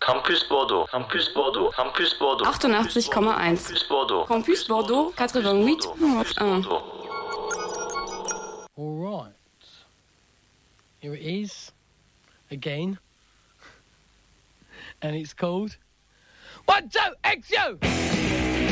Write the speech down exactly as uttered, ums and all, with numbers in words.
Campus Bordeaux, Campus Bordeaux, Campus Bordeaux. achtundachtzig Komma eins. Campus Bordeaux. Campus Bordeaux, quatre-vingt-huit Komma eins. All right. Here it is. Again. And it's called... One, two, X, yo!